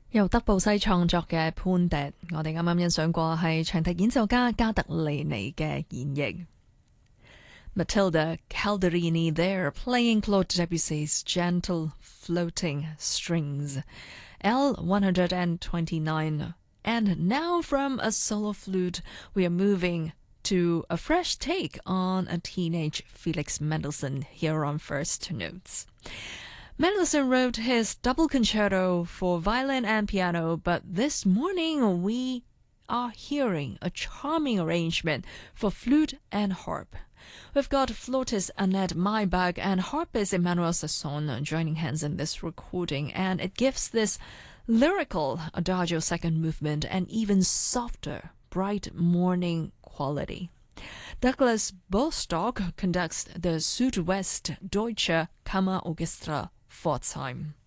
由德布西創作嘅潘迪，我哋啱啱欣賞過係長笛演奏家加特利尼嘅演繹。Matilda Calderini there playing Claude Debussy's Gentle Floating Strings, L 129. And now from a solo flute, we are moving to a fresh take on a teenage Felix Mendelssohn here on First Notes. Mendelssohn wrote his double concerto for violin and piano, but this morning we are hearing a charming arrangement for flute and harp. We've got flautist Annette Maybach and harpist Emmanuel Sasson joining hands in this recording, and it gives this lyrical adagio second movement an even softer, bright morning quality. Douglas Bostock conducts the Südwestdeutsche Kammerorchester Pforzheim.